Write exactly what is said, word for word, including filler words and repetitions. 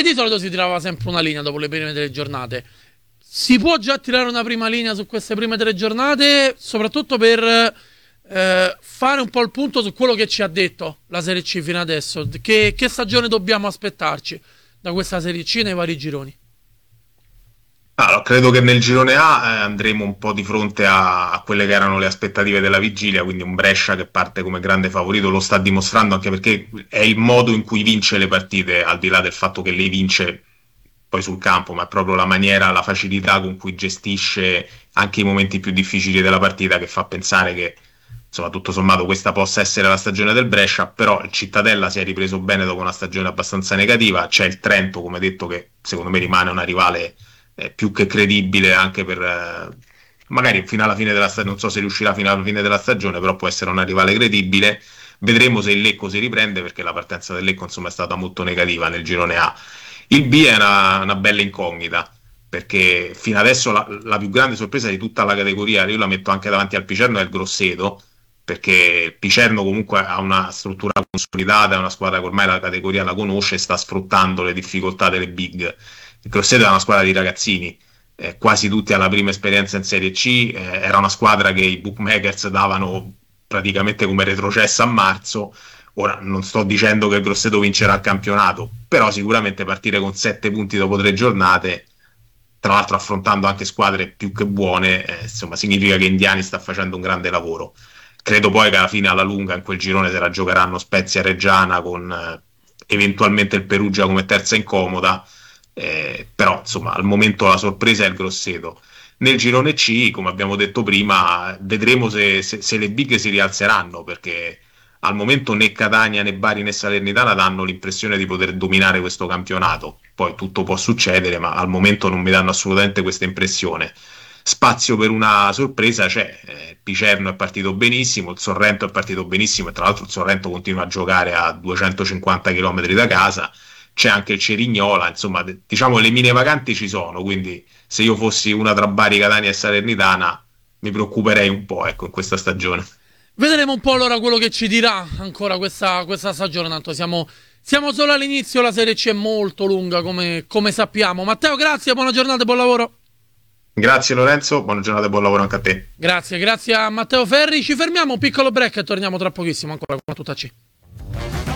di solito si tirava sempre una linea dopo le prime tre giornate. Si può già tirare una prima linea su queste prime tre giornate, soprattutto per eh, fare un po' il punto su quello che ci ha detto la Serie C fino adesso. Che, che stagione dobbiamo aspettarci da questa Serie C nei vari gironi? Allora, credo che nel girone A eh, andremo un po' di fronte a, a quelle che erano le aspettative della vigilia, quindi un Brescia che parte come grande favorito, lo sta dimostrando anche perché è il modo in cui vince le partite, al di là del fatto che le vince poi sul campo, ma è proprio la maniera, la facilità con cui gestisce anche i momenti più difficili della partita che fa pensare che, insomma, tutto sommato questa possa essere la stagione del Brescia, però il Cittadella si è ripreso bene dopo una stagione abbastanza negativa, c'è il Trento, come detto, che secondo me rimane una rivale eh, più che credibile anche per... Eh, magari fino alla fine della stagione, non so se riuscirà fino alla fine della stagione, però può essere una rivale credibile. Vedremo se il Lecco si riprende, perché la partenza del Lecco insomma è stata molto negativa nel girone A. Il B è una, una bella incognita, perché fino adesso la, la più grande sorpresa di tutta la categoria, io la metto anche davanti al Picerno, è il Grosseto, perché il Picerno comunque ha una struttura consolidata, è una squadra che ormai la categoria la conosce e sta sfruttando le difficoltà delle big. Il Grosseto è una squadra di ragazzini, eh, quasi tutti alla prima esperienza in Serie C, eh, era una squadra che i bookmakers davano praticamente come retrocessa a marzo. Ora non sto dicendo che il Grosseto vincerà il campionato, però sicuramente partire con sette punti dopo tre giornate, tra l'altro affrontando anche squadre più che buone, eh, insomma significa che Indiani sta facendo un grande lavoro. Credo poi che alla fine, alla lunga, in quel girone se la giocheranno Spezia e Reggiana, con eh, eventualmente il Perugia come terza incomoda, eh, però insomma al momento la sorpresa è il Grosseto. Nel girone C, come abbiamo detto prima, vedremo se, se, se le big si rialzeranno, perché al momento né Catania né Bari né Salernitana danno l'impressione di poter dominare questo campionato. Poi tutto può succedere, ma al momento non mi danno assolutamente questa impressione. Spazio per una sorpresa c'è. Eh, Picerno è partito benissimo, il Sorrento è partito benissimo, e tra l'altro il Sorrento continua a giocare a duecentocinquanta chilometri da casa. C'è anche il Cerignola, insomma, d- diciamo le mine vacanti ci sono, quindi se io fossi una tra Bari, Catania e Salernitana mi preoccuperei un po', ecco, in questa stagione. Vedremo un po' allora quello che ci dirà ancora questa, questa stagione. Tanto siamo, siamo solo all'inizio, la Serie C è molto lunga come, come sappiamo. Matteo, grazie, buona giornata e buon lavoro. Grazie Lorenzo, buona giornata e buon lavoro anche a te. Grazie, grazie a Matteo Ferri. Ci fermiamo, un piccolo break e torniamo tra pochissimo ancora con tutta C.